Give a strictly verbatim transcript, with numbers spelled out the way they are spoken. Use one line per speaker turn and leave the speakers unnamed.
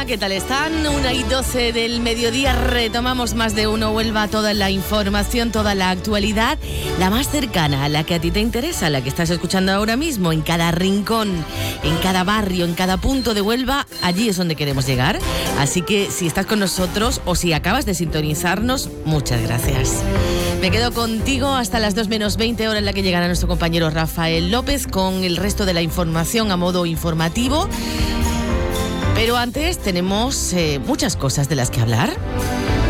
¿qué tal están? una y doce del mediodía, retomamos Más de Uno Huelva, toda la información, toda la actualidad, la más cercana, a la que a ti te interesa, la que estás escuchando ahora mismo, en cada rincón, en cada barrio, en cada punto de Huelva, allí es donde queremos llegar. Así que si estás con nosotros o si acabas de sintonizarnos, muchas gracias. Me quedo contigo hasta las dos menos veinte, hora en la que llegará nuestro compañero Rafael López con el resto de la información a modo informativo. Pero antes tenemos eh, muchas cosas de las que hablar.